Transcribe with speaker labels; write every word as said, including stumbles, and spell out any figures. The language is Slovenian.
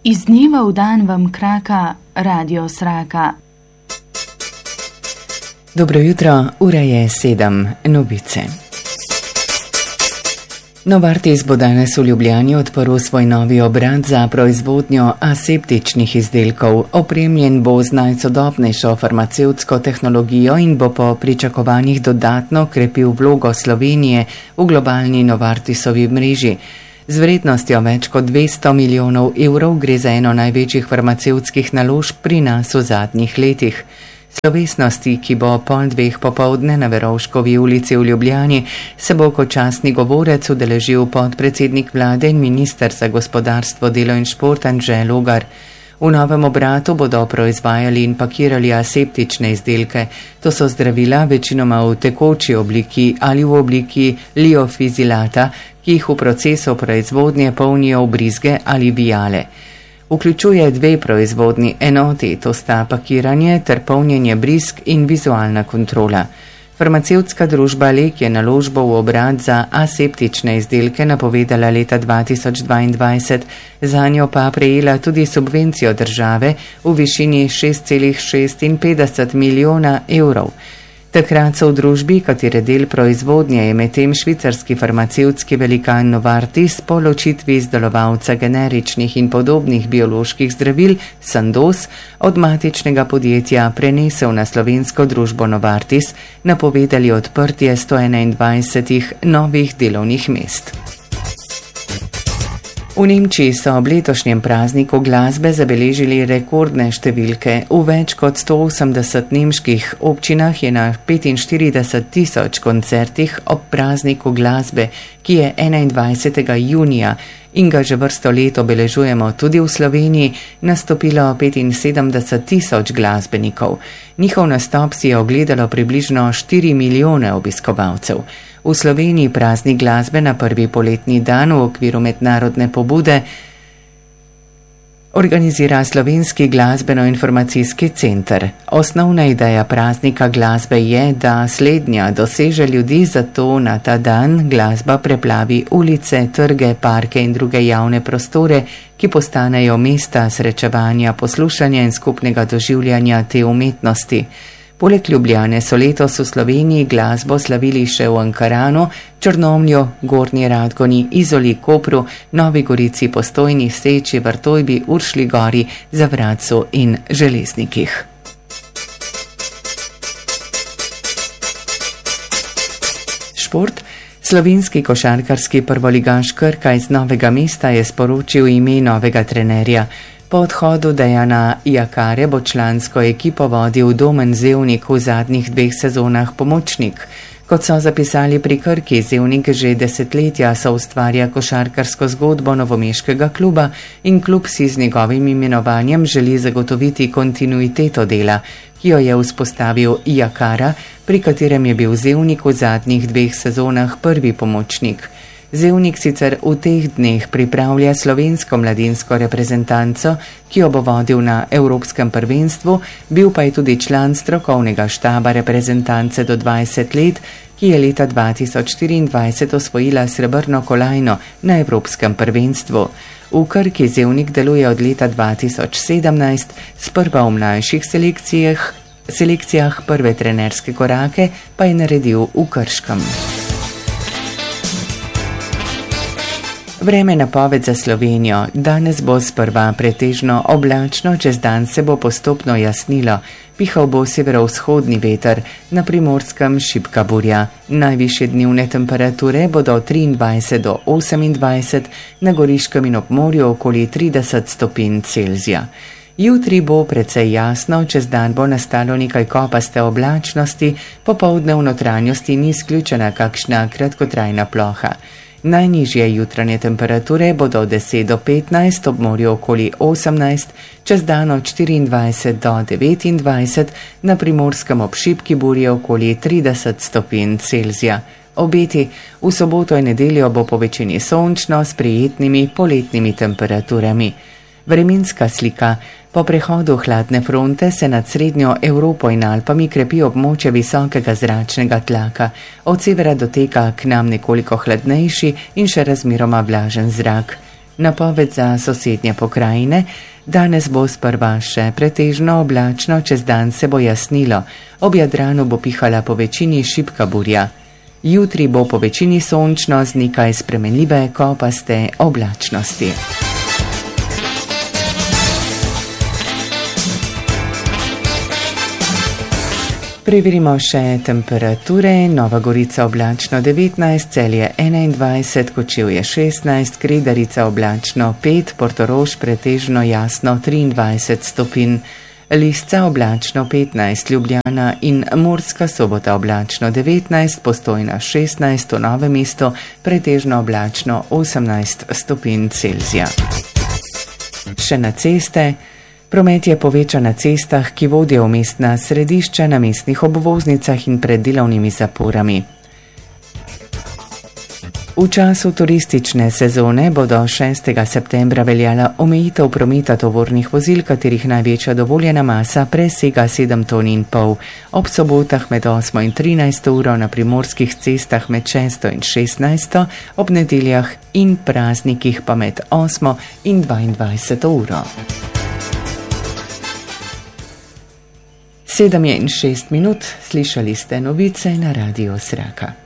Speaker 1: Iz dneva v dan vam kraka Radio Sraka.
Speaker 2: Dobro jutro, ura je sedem, novice. Novartis bo danes v Ljubljani odprl svoj novi obrat za proizvodnjo aseptičnih izdelkov. Opremljen bo z najsodobnejšo farmacevtsko tehnologijo in bo po pričakovanjih dodatno krepil vlogo Slovenije v globalni Novartisovi mreži. Z vrednostjo več kot dvesto milijonov evrov gre za eno največjih farmacevtskih naložb pri nas v zadnjih letih. Slovesnosti, ki bo pol dveh popovdne na Verovškovi ulici v Ljubljani, se bo kot častni govorec udeležil podpredsednik vlade in minister za gospodarstvo, delo in šport Anže Logar. V novem obratu bodo proizvajali in pakirali aseptične izdelke. To so zdravila večinoma v tekoči obliki ali v obliki liofizilata, ki jih v procesu proizvodnje polnijo v brizge ali vijale. Vključuje dve proizvodni enoti, to sta pakiranje ter polnjenje brizg in vizualna kontrola. Farmacevtska družba Lek je naložbo v obrat za aseptične izdelke napovedala leta dva tisoč dvaindvajset, zanjo pa prejela tudi subvencijo države v višini šest celih šestinpetdeset milijona evrov. Takrat so v družbi, katere del proizvodnje je medtem švicarski farmacevtski velikan Novartis, po ločitvi izdelovalca generičnih in podobnih bioloških zdravil Sandoz od matičnega podjetja prenesel na slovensko družbo Novartis, napovedali odprtje sto enaindvajsetih novih delovnih mest. V Nemčiji so ob letošnjem prazniku glasbe zabeležili rekordne številke. V več kot sto osemdeset nemških občinah je na petinštirideset tisoč koncertih ob prazniku glasbe, ki je enaindvajsetega junija in ga že vrsto let obeležujemo tudi v Sloveniji, nastopilo petinsedemdeset tisoč glasbenikov. Njihov nastop si je ogledalo približno štiri milijone obiskovalcev. V Sloveniji praznik glasbe na prvi poletni dan v okviru mednarodne pobude organizira Slovenski glasbeno-informacijski center. Osnovna ideja praznika glasbe je, da slednja doseže ljudi, zato na ta dan glasba preplavi ulice, trge, parke in druge javne prostore, ki postanejo mesta srečevanja, poslušanja in skupnega doživljanja te umetnosti. Poleg Ljubljane so letos v Sloveniji glasbo slavili še v Ankaranu, Črnomlju, Gornji Radgoni, Izoli, Kopru, Novi Gorici, Postojni, Seči, Vrtojbi, Uršlji Gori, Zavratcu in Železnikih. Šport. Slovenski košarkarski prvoligaš Krka iz Novega mesta je sporočil ime novega trenerja. Po odhodu Dejana Jakare bo člansko ekipo vodil Domen Zevnik, v zadnjih dveh sezonah pomočnik. Kot so zapisali pri Krki, Zevnik že desetletja soustvarja košarkarsko zgodbo novomeškega kluba in klub si z njegovim imenovanjem želi zagotoviti kontinuiteto dela, ki jo je vzpostavil Jakara, pri katerem je bil Zevnik v zadnjih dveh sezonah prvi pomočnik. Zevnik sicer v teh dneh pripravlja slovensko mladinsko reprezentanco, ki jo bo vodil na Evropskem prvenstvu, bil pa je tudi član strokovnega štaba reprezentance do dvajset let, ki je leta dva tisoč štiriindvajset osvojila srebrno kolajno na Evropskem prvenstvu. V Krki Zevnik deluje od leta dva tisoč sedemnajst, sprva v mlajših selekcijah, selekcijah prve trenerske korake pa je naredil v Krškem. Vreme napoved za Slovenijo. Danes bo sprva pretežno oblačno, čez dan se bo postopno jasnilo. Pihal bo severovzhodni veter, na Primorskem šibka burja. Najvišje dnevne temperature bodo triindvajset do osemindvajset, na Goriškem in ob morju okoli trideset stopinj Celzija. Jutri bo precej jasno, čez dan bo nastalo nekaj kopaste oblačnosti, popoldne v notranjosti ni izključena kakšna kratkotrajna ploha. Najnižje jutranje temperature bodo od deset do petnajst, ob morju okoli osemnajst, čez dan od štiriindvajset do devetindvajset, na Primorskem ob šibki burji okoli trideset stopinj Celzija. Obeti v soboto in nedeljo bo po večini sončno s prijetnimi poletnimi temperaturami. Vremenska slika. Po prehodu hladne fronte se nad srednjo Evropo in Alpami krepi območje visokega zračnega tlaka. Od severa doteka k nam nekoliko hladnejši in še razmeroma vlažen zrak. Napoved za sosednje pokrajine: danes bo sprva še pretežno oblačno, čez dan se bo jasnilo, ob Jadranu bo pihala po večini šibka burja. Jutri bo po večini sončno z nekaj spremenljive kopaste oblačnosti. Preverimo še temperature. Nova Gorica oblačno devetnajst, Celje enaindvajset, Kočevje šestnajst, Kredarica oblačno pet, Portorož pretežno jasno triindvajset stopinj, Lisca oblačno petnajst, Ljubljana in Murska Sobota oblačno devetnajst, Postojna šestnajst, v Novem mestu pretežno oblačno osemnajst stopinj Celzija. Še na ceste. Promet je povečan na cestah, ki vodijo v mestna središča, na mestnih obvoznicah in pred delovnimi zaporami. V času turistične sezone bo do šestega septembra veljala omejitev prometa tovornih vozil, katerih največja dovoljena masa presega sedem ton in pol. Ob sobotah med osmo in trinajsto uro, na primorskih cestah med šesto in šestnajsto, ob nedeljah in praznikih pa med osmo in dvaindvajseto uro. Sedem je in šest minut, slišali ste novice na Radiu Sraka.